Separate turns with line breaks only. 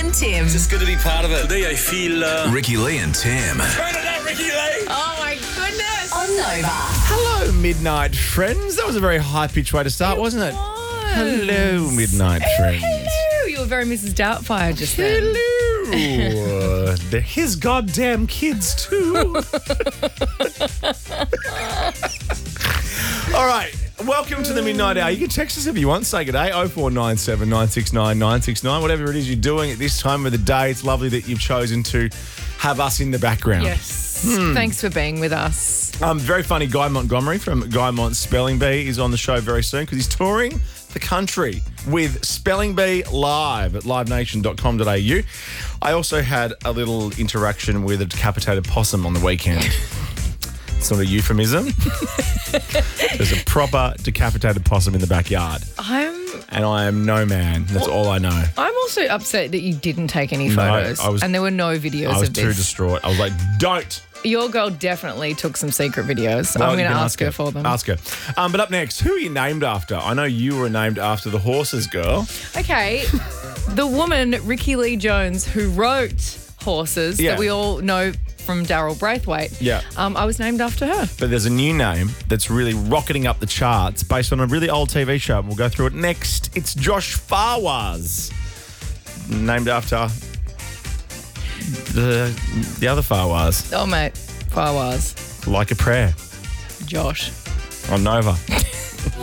and Tim.
It's good to be part of it.
Today I feel...
Ricky Lee and Tim.
Turn it up, Ricky Lee.
Oh my goodness. On Nova.
Hello, Midnight Friends. That was a very high-pitched way to start, wasn't it? Hello, Midnight Friends.
Hello. You were very Mrs. Doubtfire just then.
Hello. They're his goddamn kids, too. All right. Welcome to the Midnight Hour. You can text us if you want. Say good day. 0497 969 969. Whatever it is you're doing at this time of the day, it's lovely that you've chosen to have us in the background.
Yes. Thanks for being with us.
Very funny Guy Montgomery from Guy Mont Spelling Bee is on the show very soon because he's touring the country with Spelling Bee live at livenation.com.au. I also had a little interaction with a decapitated possum on the weekend. It's not a euphemism. There's a proper decapitated possum in the backyard. And I am no man. That's all I know.
I'm also upset that you didn't take any photos. And there were no videos
I was
of this.
too distraught. I was like, don't.
Your girl definitely took some secret videos.
Well,
I'm going
you
to
can
ask her for them.
Ask her. But up next, who are you named after? I know you were named after the horses, girl.
Okay. The woman, Ricky Lee Jones, who wrote Horses, that we all know from Daryl Braithwaite.
Yeah.
I was named after her.
But there's a new name that's really rocketing up the charts based on a really old TV show. We'll go through it next. It's Josh Farwaz, named after the other Farwaz.
Oh, mate. Farwaz.
Like a prayer.
Josh.
On Nova.